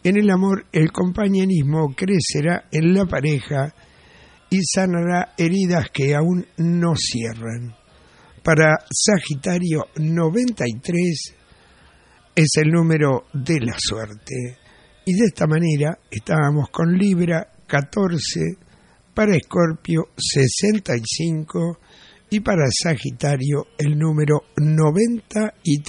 En el amor, el compañerismo crecerá en la pareja y sanará heridas que aún no cierran. Para Sagitario, 93 es el número de la suerte. Y de esta manera estábamos con Libra, 14, para Escorpio, 65 y para Sagitario el número 93.